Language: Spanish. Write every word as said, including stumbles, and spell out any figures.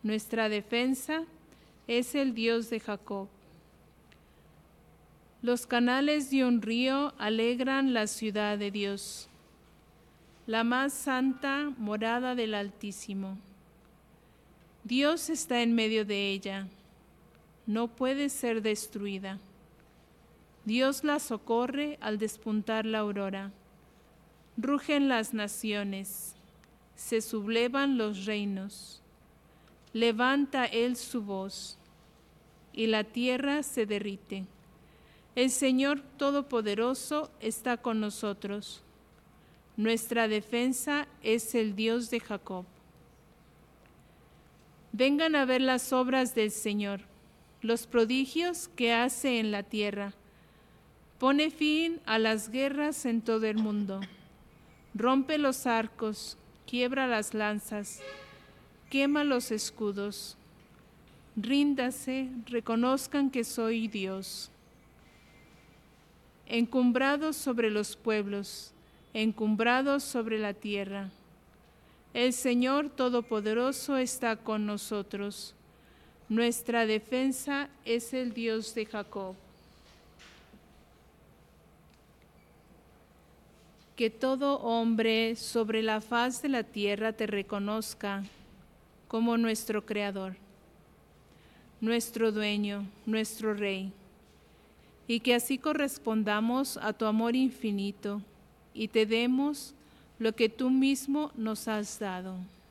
Nuestra defensa es el Dios de Jacob. Los canales de un río alegran la ciudad de Dios, la más santa morada del Altísimo. Dios está en medio de ella, no puede ser destruida. Dios la socorre al despuntar la aurora. Rugen las naciones, se sublevan los reinos. Levanta él su voz, y la tierra se derrite. El Señor Todopoderoso está con nosotros. Nuestra defensa es el Dios de Jacob. Vengan a ver las obras del Señor, los prodigios que hace en la tierra. Pone fin a las guerras en todo el mundo. Rompe los arcos, quiebra las lanzas, quema los escudos. Ríndase, reconozcan que soy Dios. Encumbrados sobre los pueblos, encumbrados sobre la tierra. El Señor Todopoderoso está con nosotros. Nuestra defensa es el Dios de Jacob. Que todo hombre sobre la faz de la tierra te reconozca como nuestro Creador, nuestro Dueño, nuestro Rey, y que así correspondamos a tu amor infinito y te demos lo que tú mismo nos has dado.